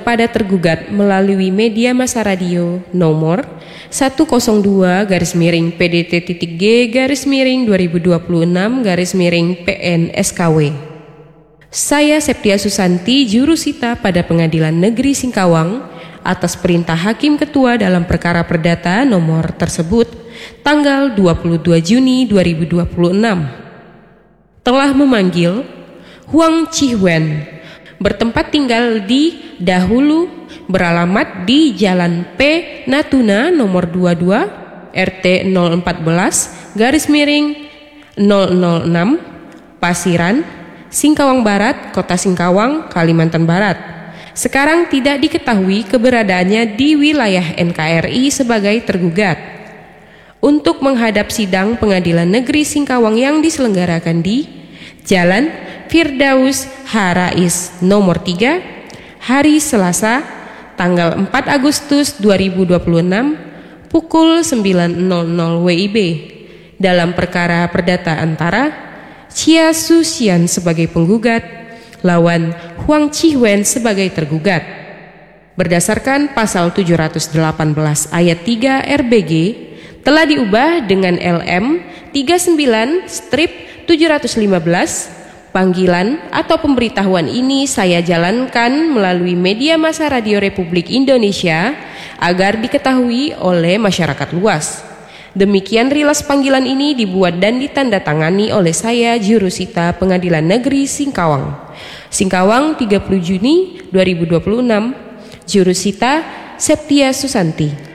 kepada tergugat melalui media massa radio nomor 102-PDT-G-2026-PN-SKW. Saya Septia Susanti, jurusita pada Pengadilan Negeri Singkawang, atas perintah Hakim Ketua dalam perkara perdata nomor tersebut tanggal 22 Juni 2026 telah memanggil Huang Chi-wen, bertempat tinggal di Dahulu, beralamat di Jalan P. Natuna nomor 22 RT 014-006 Pasiran, Singkawang Barat, Kota Singkawang, Kalimantan Barat. Sekarang tidak diketahui keberadaannya di wilayah NKRI sebagai tergugat. Untuk menghadap sidang Pengadilan Negeri Singkawang yang diselenggarakan di Jalan Firdaus Harais nomor 3 hari Selasa tanggal 4 Agustus 2026 pukul 9.00 WIB dalam perkara perdata antara Chia Su-sian sebagai penggugat lawan Huang Chi-wen sebagai tergugat. Berdasarkan pasal 718 ayat 3 RBG telah diubah dengan LM 39/715. Panggilan atau pemberitahuan ini saya jalankan melalui media massa Radio Republik Indonesia agar diketahui oleh masyarakat luas. Demikian rilas panggilan ini dibuat dan ditandatangani oleh saya, jurusita Pengadilan Negeri Singkawang. Singkawang 30 Juni 2026. Jurusita Septia Susanti.